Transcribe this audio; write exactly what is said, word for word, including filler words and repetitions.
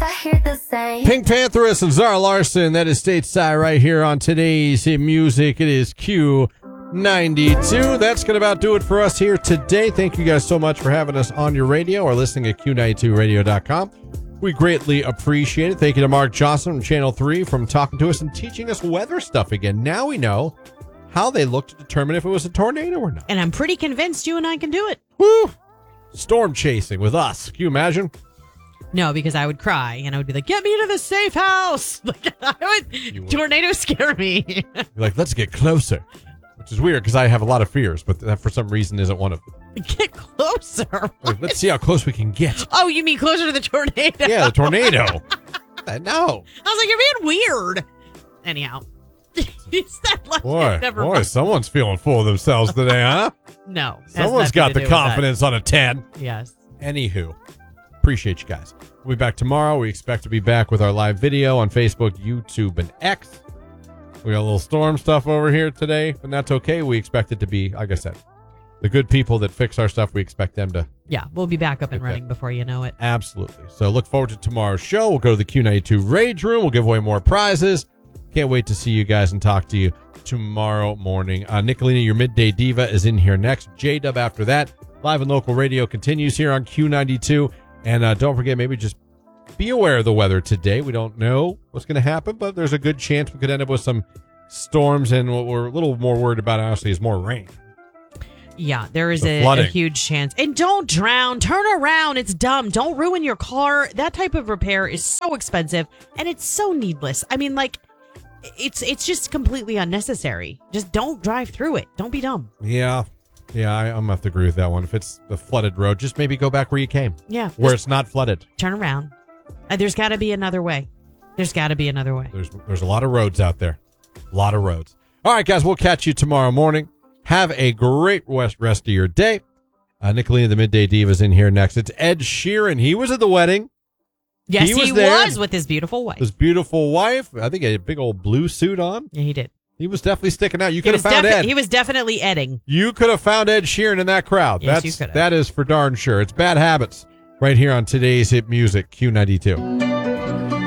I hear the same. Pink Pantheress and Zara Larson. That is Stateside right here on today's Hit Music. It is Q ninety-two. That's going to about do it for us here today. Thank you guys so much for having us on your radio or listening at Q ninety-two radio dot com. We greatly appreciate it. Thank you to Mark Johnson from Channel three from talking to us and teaching us weather stuff again. Now we know how they look to determine if it was a tornado or not. And I'm pretty convinced you and I can do it. Woo! Storm chasing with us. Can you imagine? No, because I would cry and I would be like, get me to the safe house. Like, I would, would. Tornadoes scare me. You're like, let's get closer. Which is weird because I have a lot of fears, but that for some reason isn't one of them. Get closer. Like, let's see how close we can get. Oh, you mean closer to the tornado? Yeah, the tornado. No. I was like, you're being weird. Anyhow. Is that like boy, never boy, mind. someone's feeling full of themselves today, huh? No. Someone's got the confidence on a ten. Yes. Anywho, appreciate you guys. We'll be back tomorrow. We expect to be back with our live video on Facebook, YouTube, and X. We got a little storm stuff over here today, but that's okay. We expect it to be, like I said, the good people that fix our stuff, we expect them to. Yeah, we'll be back up and running that. before you know it. Absolutely. So look forward to tomorrow's show. We'll go to the Q ninety-two Rage Room. We'll give away more prizes. Can't wait to see you guys and talk to you tomorrow morning. Uh, Nicolina, your Midday Diva, is in here next. J-Dub after that. Live and local radio continues here on Q ninety-two. And uh, don't forget, maybe just be aware of the weather today. We don't know what's going to happen, but there's a good chance we could end up with some storms. And what we're a little more worried about, honestly, is more rain. Yeah, there is The a, flooding. a huge chance. And don't drown. Turn around. It's dumb. Don't ruin your car. That type of repair is so expensive, and it's so needless. I mean, like, it's it's just completely unnecessary. Just don't drive through it. Don't be dumb. Yeah. Yeah, I, I'm going to have to agree with that one. If it's the flooded road, just maybe go back where you came. Yeah. Where it's not flooded. Turn around. Uh, there's got to be another way. There's got to be another way. There's there's a lot of roads out there. A lot of roads. All right, guys, we'll catch you tomorrow morning. Have a great rest, rest of your day. Uh, Nicolina, the Midday Diva's in here next. It's Ed Sheeran. He was at the wedding. Yes, he was, he there. was with his beautiful wife. His beautiful wife. I think a big old blue suit on. Yeah, he did. He was definitely sticking out. You He could was, have found defi- Ed. he was definitely Edding. You could have found Ed Sheeran in that crowd. Yes, you That's could have. that is for darn sure. It's Bad Habits right here on today's Hit Music Q ninety-two.